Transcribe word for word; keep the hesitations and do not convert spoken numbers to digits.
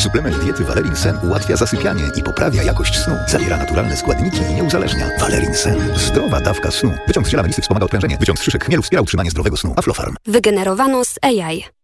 Suplement diety Valerin Sen ułatwia zasypianie i poprawia jakość snu. Zawiera naturalne składniki i nie uzależnia. Valerin Sen. Zdrowa dawka snu. Wyciąg z ziela melisy wspomaga odprężenie. Wyciąg z szyszek chmielu wspiera utrzymanie zdrowego snu. Aflofarm. Wygenerowano z A I.